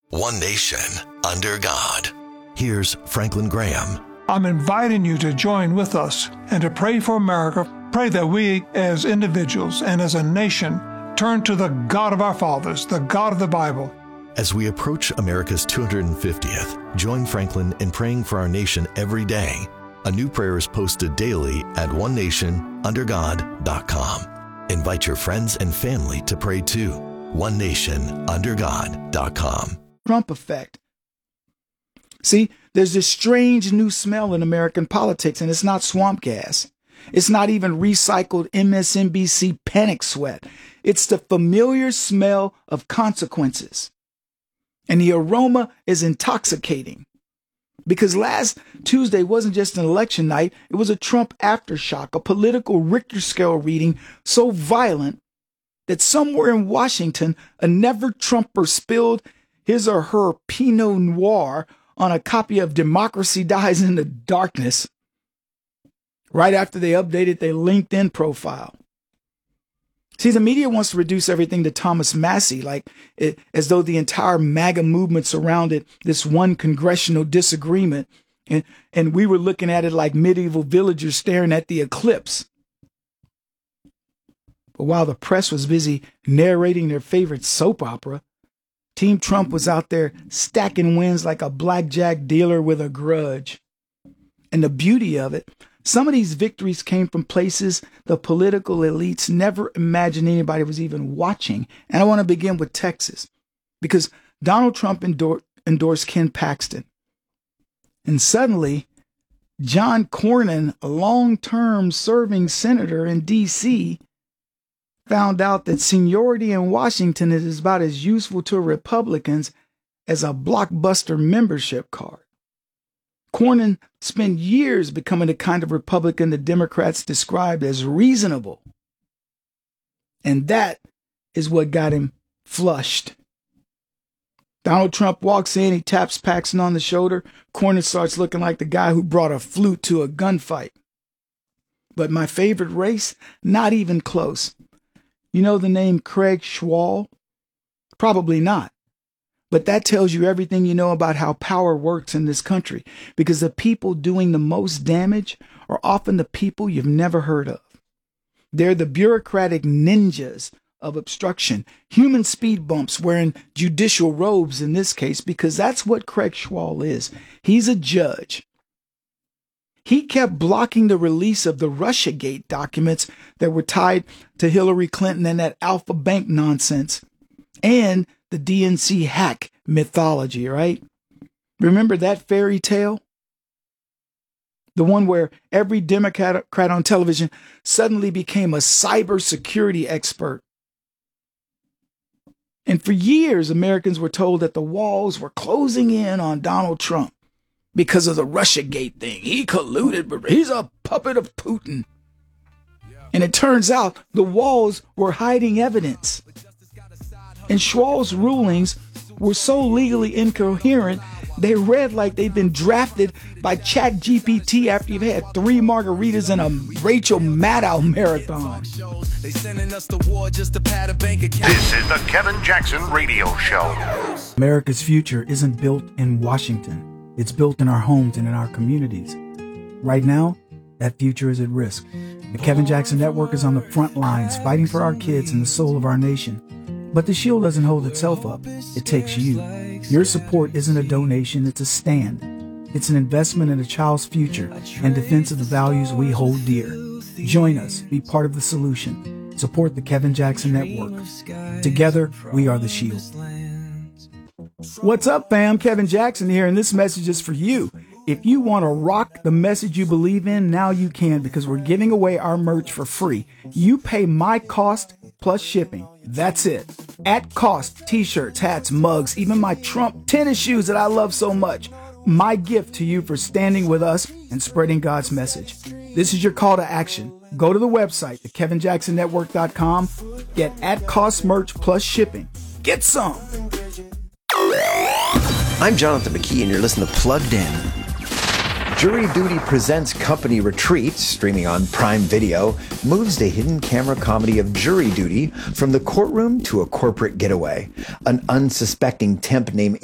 One nation, under God. Here's Franklin Graham. I'm inviting you to join with us and to pray for America. Pray that we, as individuals and as a nation, turn to the God of our fathers, the God of the Bible. As we approach America's 250th, join Franklin in praying for our nation every day. A new prayer is posted daily at onenationundergod.com. Invite your friends and family to pray too. onenationundergod.com. Trump effect. See, there's this strange new smell in American politics, and it's not swamp gas. It's not even recycled MSNBC panic sweat. It's the familiar smell of consequences. And the aroma is intoxicating. Because last Tuesday wasn't just an election night, it was a Trump aftershock, a political Richter scale reading so violent that somewhere in Washington, a never-Trumper spilled his or her Pinot Noir on a copy of Democracy Dies in the Darkness right after they updated their LinkedIn profile. See, the media wants to reduce everything to Thomas Massie, as though the entire MAGA movement surrounded this one congressional disagreement, and we were looking at it like medieval villagers staring at the eclipse. But while the press was busy narrating their favorite soap opera, Team Trump was out there stacking wins like a blackjack dealer with a grudge. And the beauty of it, some of these victories came from places the political elites never imagined anybody was even watching. And I want to begin with Texas, because Donald Trump endorsed Ken Paxton. And suddenly, John Cornyn, a long-term serving senator in D.C., found out that seniority in Washington is about as useful to Republicans as a Blockbuster membership card. Cornyn spent years becoming the kind of Republican the Democrats described as reasonable. And that is what got him flushed. Donald Trump walks in, he taps Paxton on the shoulder. Cornyn starts looking like the guy who brought a flute to a gunfight. But my favorite race, not even close. You know the name Craig Schwal? Probably not. But that tells you everything you know about how power works in this country, because the people doing the most damage are often the people you've never heard of. They're the bureaucratic ninjas of obstruction, human speed bumps wearing judicial robes in this case, because that's what Craig Schwal is. He's a judge. He kept blocking the release of the Russiagate documents that were tied to Hillary Clinton and that Alpha Bank nonsense and the DNC hack mythology, right? Remember that fairy tale? The one where every Democrat on television suddenly became a cybersecurity expert. And for years, Americans were told that the walls were closing in on Donald Trump because of the Russiagate thing. He colluded, but he's a puppet of Putin. And it turns out the walls were hiding evidence. And Schwal's rulings were so legally incoherent, they read like they'd been drafted by ChatGPT after you've had 3 margaritas and a Rachel Maddow marathon. This is the Kevin Jackson Radio Show. America's future isn't built in Washington. It's built in our homes and in our communities. Right now, that future is at risk. The Kevin Jackson Network is on the front lines, fighting for our kids and the soul of our nation. But the shield doesn't hold itself up. It takes you. Your support isn't a donation, it's a stand. It's an investment in a child's future and defense of the values we hold dear. Join us. Be part of the solution. Support the Kevin Jackson Network. Together, we are the shield. What's up, fam? Kevin Jackson here, and this message is for you. If you want to rock the message you believe in, now you can, because we're giving away our merch for free. You pay my cost plus shipping. That's it. At cost, t-shirts, hats, mugs, even my Trump tennis shoes that I love so much. My gift to you for standing with us and spreading God's message. This is your call to action. Go to the website, thekevinjacksonnetwork.com. Get at cost merch plus shipping. Get some. I'm Jonathan McKee, and you're listening to Plugged In. Jury Duty Presents Company Retreat, streaming on Prime Video, moves the hidden camera comedy of jury duty from the courtroom to a corporate getaway. An unsuspecting temp named